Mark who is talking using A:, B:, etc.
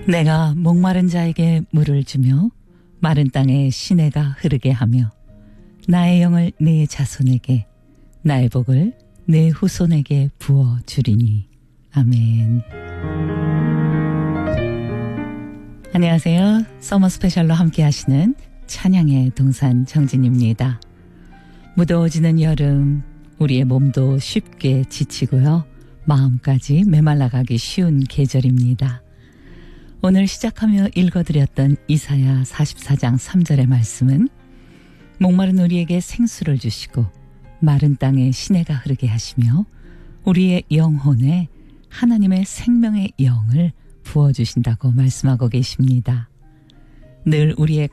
A: 내가 목마른 자에게 물을 주며 마른 땅에 시내가 흐르게 하며 나의 영을 네 자손에게 나의 복을 내 후손에게 부어 주리니. 아멘. 안녕하세요. 서머 스페셜로 함께 하시는 찬양의 동산 정진입니다. 무더워지는 여름, 우리의 몸도 쉽게 지치고요. 마음까지 메말라가기 쉬운 계절입니다. 오늘 시작하며 읽어드렸던 이사야 44장 3절의 말씀은 목마른 우리에게 생수를 주시고 마른 땅에 시내가 흐르게 하시며 우리의 영혼에 하나님의 생명의 영을 부어주신다고 말씀하고 계십니다. 늘 우리의